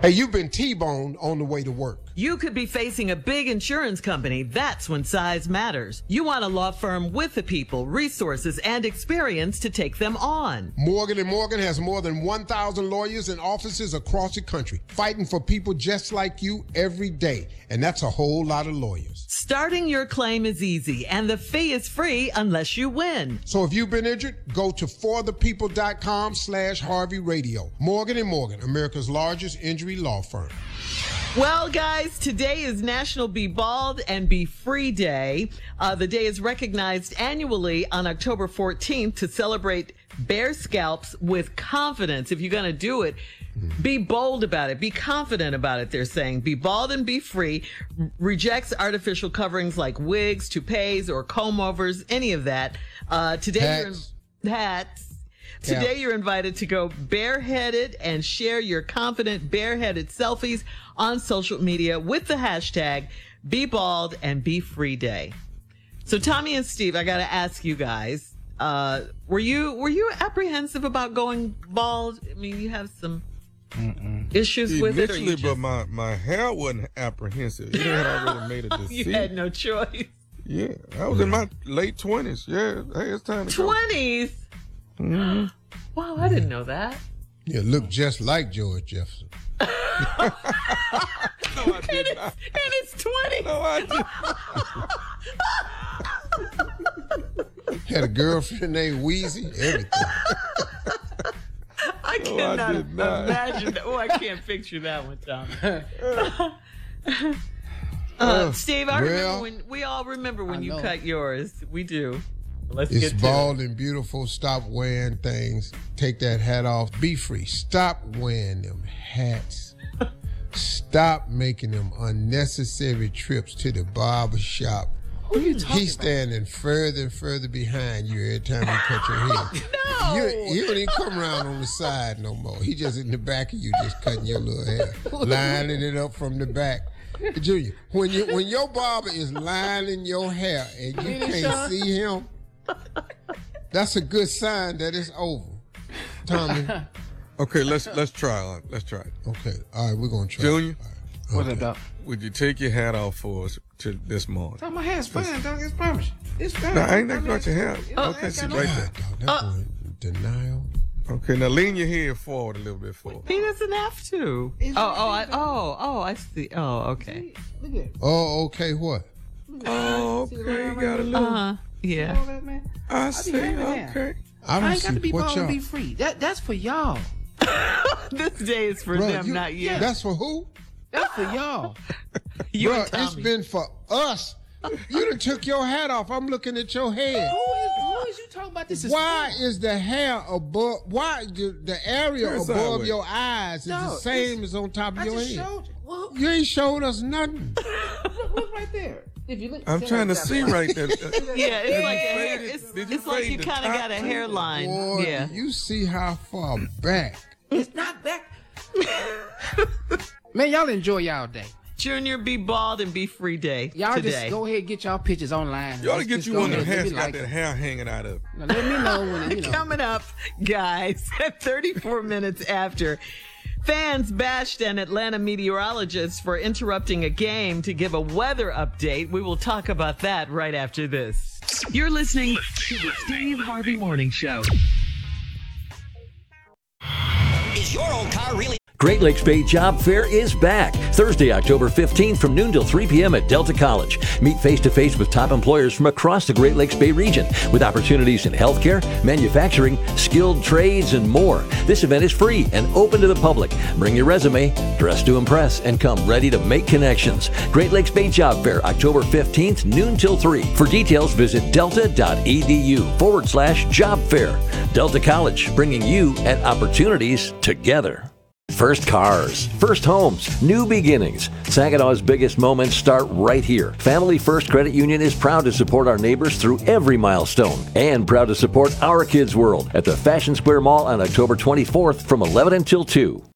Hey, you've been T-boned on the way to work. You could be facing a big insurance company. That's when size matters. You want a law firm with the people, resources, and experience to take them on. Morgan & Morgan has more than 1,000 lawyers and offices across the country, fighting for people just like you every day. And that's a whole lot of lawyers. Starting your claim is easy, and the fee is free unless you win. So if you've been injured, go to forthepeople.com/Harvey Radio. Morgan & Morgan, America's largest injury law firm. Well, guys, today is National Be Bald and Be Free Day. The day is recognized annually on October 14th to celebrate bare scalps with confidence. If you're going to do it, be bold about it. Be confident about it, they're saying. Be bald and be free. Rejects artificial coverings like wigs, toupees, or comb-overs, any of that. Today you're invited to go bareheaded and share your confident bareheaded selfies on social media with the hashtag #BeBaldAndBeFreeDay. So Tommy and Steve, I got to ask you guys, were you apprehensive about going bald? I mean, you have some issues with it? Initially, but my hair wasn't apprehensive. It had already made a decision. You had no choice. Yeah, I was in my late 20s. Yeah, hey, it's time to 20s? Mm-hmm. Wow, I didn't know that. You look just like George Jefferson. No, I did not. And it's 20. No, I did. Had a girlfriend named Wheezy, everything. I cannot imagine that. Oh, I can't picture that one, Tommy. Steve, we all remember when you cut yours. We do. It's bald and beautiful. Stop wearing things. Take that hat off. Be free. Stop wearing them hats. Stop making them unnecessary trips to the barber shop. Who are you talking He's standing further and further behind you every time you cut your hair. No! You don't even come around on the side no more. He just in the back of you, just cutting your little hair, lining it up from the back. Junior, when your barber is lining your hair and you can't see him, that's a good sign that it's over. Tommy. Okay, let's try. Let's try it. Okay, all right, we're gonna try. Junior, Right. What's up, Doc? would you take your hat off for us to this morning? My hair's fine, dog. It's permission. It's fine. No, I ain't talking about your hair. Okay, sit right there. That boy, denial. Okay, now lean your head forward a little bit forward. He doesn't have to. I see. Oh, okay. Look at it. Oh, okay, what? Oh, okay, you got a little. Yeah. All that, man. I see. Okay. I I don't ain't got to see be what bald and y'all. be free. That's for y'all. This day is for Bruh, them, not you. That's for who? That's for y'all. You and Bruh, Tommy. it's been for us. You done took your hat off. I'm looking at your head. Who is you talking about? This is Why is the hair above? Why the area Turn above sideways. your eyes is the No, same as on top of I your just head? showed you. Well, You ain't showed us nothing. look right there. If you look, I'm trying to see right there. Yeah, it's like a hair. Did you It's like fade you the kind of top got a too? hairline. Boy, Yeah. you see how far back. It's not back. Man, y'all enjoy y'all day. Junior, be bald and be free day Y'all today. just go ahead and get y'all pictures online. You ought to Let's get just you go one of them ahead hats and got like that it. hair hanging out of. Now, let me know when Coming up, guys, at 34 minutes after, fans bashed an Atlanta meteorologist for interrupting a game to give a weather update. We will talk about that right after this. You're listening to the Steve Harvey Morning Show. Is your old car really... Great Lakes Bay Job Fair is back. Thursday, October 15th from noon till 3 p.m. at Delta College. Meet face-to-face with top employers from across the Great Lakes Bay region with opportunities in healthcare, manufacturing, skilled trades, and more. This event is free and open to the public. Bring your resume, dress to impress, and come ready to make connections. Great Lakes Bay Job Fair, October 15th, noon till 3. For details, visit delta.edu/job fair. Delta College, bringing you and opportunities together. First cars, first homes, new beginnings. Saginaw's biggest moments start right here. Family First Credit Union is proud to support our neighbors through every milestone and proud to support Our Kids World at the Fashion Square Mall on October 24th from 11 until 2.